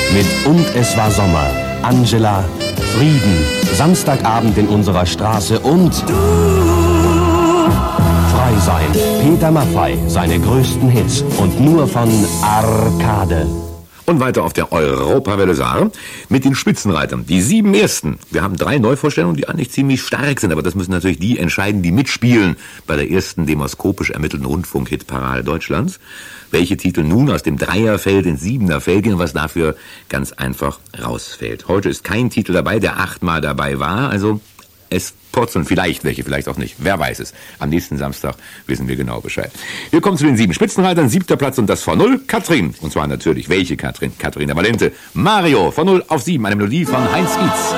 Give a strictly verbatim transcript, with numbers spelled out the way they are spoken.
mit Und es war Sommer, Angela, Frieden, Samstagabend in unserer Straße und Frei sein. Peter Maffay, seine größten Hits und nur von Arkade. Und weiter auf der Europawelle Saar mit den Spitzenreitern. Die sieben ersten. Wir haben drei Neuvorstellungen, die eigentlich ziemlich stark sind, aber das müssen natürlich die entscheiden, die mitspielen bei der ersten demoskopisch ermittelten Rundfunk-Hitparade Deutschlands. Welche Titel nun aus dem Dreierfeld ins Siebenerfeld gehen, was dafür ganz einfach rausfällt. Heute ist kein Titel dabei, der achtmal dabei war, also es purzeln vielleicht welche, vielleicht auch nicht. Wer weiß es. Am nächsten Samstag wissen wir genau Bescheid. Wir kommen zu den sieben Spitzenreitern. Siebter Platz und das vor null. Katrin. Und zwar natürlich, welche Katrin? Katharina Valente. Mario von null auf sieben. Eine Melodie von Heinz Gietz.